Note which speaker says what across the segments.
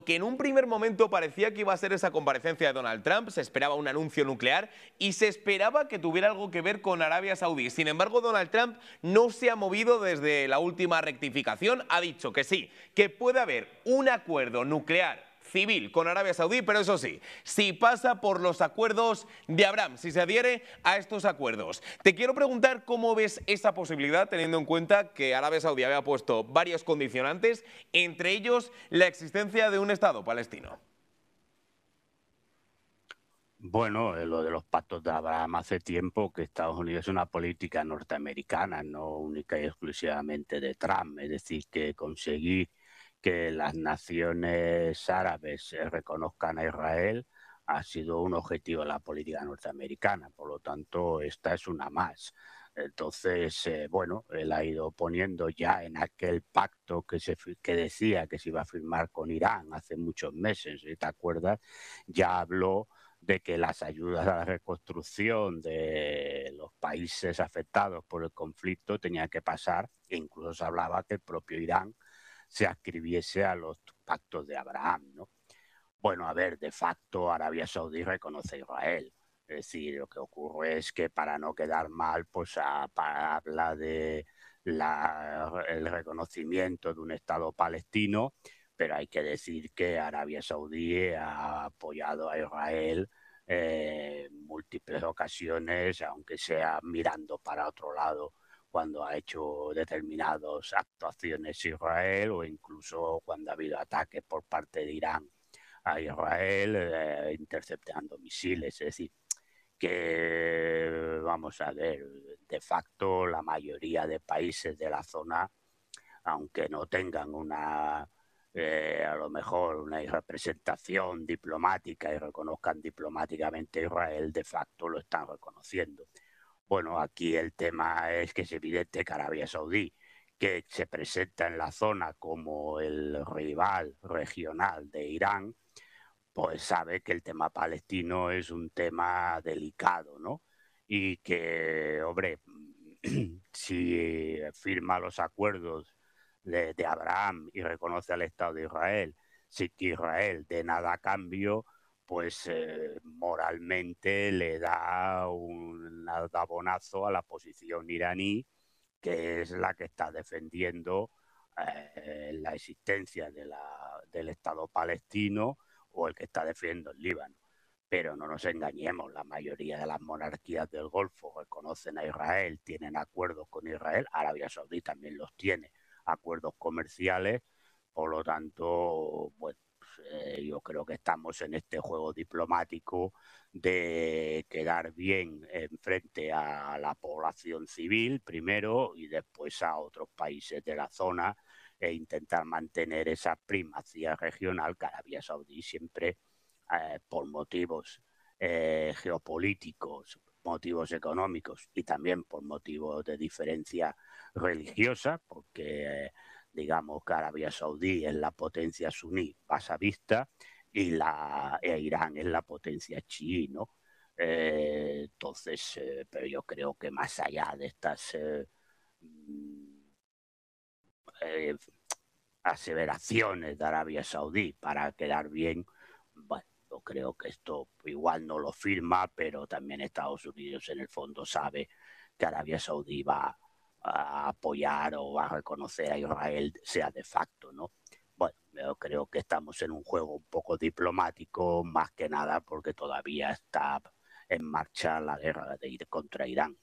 Speaker 1: que en un primer momento parecía que iba a ser esa comparecencia de Donald Trump, se esperaba un anuncio nuclear y se esperaba que tuviera algo que ver con Arabia Saudí. Sin embargo, Donald Trump no se ha movido desde la última rectificación, ha dicho que sí, que puede haber un acuerdo nuclear civil con Arabia Saudí, pero eso sí, si pasa por los acuerdos de Abraham, si se adhiere a estos acuerdos. Te quiero preguntar cómo ves esa posibilidad, teniendo en cuenta que Arabia Saudí había puesto varios condicionantes, entre ellos la existencia de un Estado palestino.
Speaker 2: Bueno, lo de los pactos de Abraham hace tiempo que Estados Unidos es una política norteamericana, no única y exclusivamente de Trump. Es decir, que conseguir que las naciones árabes reconozcan a Israel ha sido un objetivo de la política norteamericana. Por lo tanto, esta es una más. Entonces, bueno, él ha ido poniendo ya en aquel pacto que decía que se iba a firmar con Irán hace muchos meses, si te acuerdas, ya habló de que las ayudas a la reconstrucción de los países afectados por el conflicto tenían que pasar, e incluso se hablaba que el propio Irán se adscribiese a los pactos de Abraham, ¿no? Bueno, a ver, de facto Arabia Saudí reconoce a Israel. Es decir, lo que ocurre es que para no quedar mal, pues habla de el reconocimiento de un Estado palestino, pero hay que decir que Arabia Saudí ha apoyado a Israel en múltiples ocasiones, aunque sea mirando para otro lado cuando ha hecho determinadas actuaciones Israel o incluso cuando ha habido ataques por parte de Irán a Israel, interceptando misiles. Es decir, que vamos a ver, de facto la mayoría de países de la zona, aunque no tengan a lo mejor una representación diplomática y reconozcan diplomáticamente a Israel, de facto lo están reconociendo. Bueno, aquí el tema es que es evidente que Arabia Saudí, que se presenta en la zona como el rival regional de Irán, pues sabe que el tema palestino es un tema delicado, ¿no? Y que, hombre, si firma los acuerdos de Abraham y reconoce al Estado de Israel, sin que Israel dé nada a cambio, pues moralmente le da un aldabonazo a la posición iraní, que es la que está defendiendo la existencia del Estado palestino o el que está defendiendo el Líbano. Pero no nos engañemos, la mayoría de las monarquías del Golfo reconocen a Israel, tienen acuerdos con Israel, Arabia Saudí también los tiene, acuerdos comerciales, por lo tanto, pues yo creo que estamos en este juego diplomático de quedar bien en frente a la población civil primero y después a otros países de la zona e intentar mantener esa primacía regional que Arabia Saudí siempre por motivos geopolíticos, motivos económicos y también por motivos de diferencia religiosa, porque digamos que Arabia Saudí es la potencia suní basavista y Irán es la potencia chií, ¿no? Entonces, pero yo creo que más allá de estas eh, aseveraciones de Arabia Saudí para quedar bien, bueno, yo creo que esto igual no lo firma, pero también Estados Unidos en el fondo sabe que Arabia Saudí va a apoyar o va a reconocer a Israel, sea de facto, ¿no? Bueno, yo creo que estamos en un juego un poco diplomático, más que nada porque todavía está en marcha la guerra contra Irán.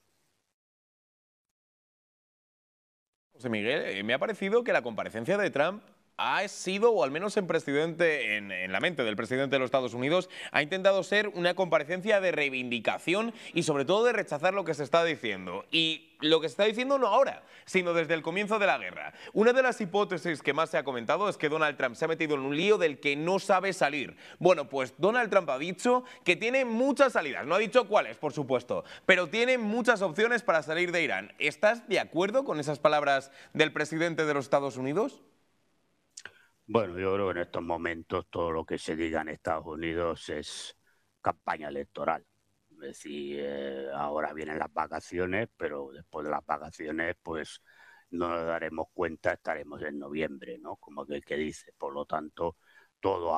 Speaker 1: José Miguel, me ha parecido que la comparecencia de Trump ha sido, o al menos en la mente del presidente de los Estados Unidos, ha intentado ser una comparecencia de reivindicación y sobre todo de rechazar lo que se está diciendo. Y lo que se está diciendo no ahora, sino desde el comienzo de la guerra. Una de las hipótesis que más se ha comentado es que Donald Trump se ha metido en un lío del que no sabe salir. Bueno, pues Donald Trump ha dicho que tiene muchas salidas, no ha dicho cuáles, por supuesto, pero tiene muchas opciones para salir de Irán. ¿Estás de acuerdo con esas palabras del presidente de los Estados Unidos?
Speaker 2: Bueno, yo creo que en estos momentos todo lo que se diga en Estados Unidos es campaña electoral. Es decir, ahora vienen las vacaciones, pero después de las vacaciones, pues no nos daremos cuenta, estaremos en noviembre, ¿no? Como que dice. Por lo tanto, todo